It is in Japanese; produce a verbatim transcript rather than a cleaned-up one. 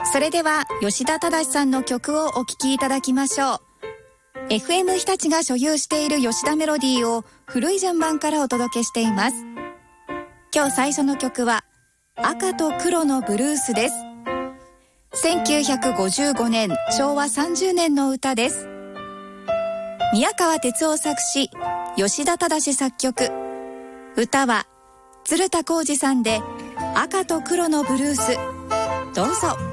それでは吉田忠さんの曲をお聴きいただきましょう。 エフエム 日立が所有している吉田メロディーを古い順番からお届けしています。今日最初の曲は赤と黒のブルースです。せんきゅうひゃくごじゅうごねんしょうわさんじゅうねんの歌です。宮川哲夫作詞、吉田忠作曲。歌は鶴田浩二さんで赤と黒のブルース。どうぞ。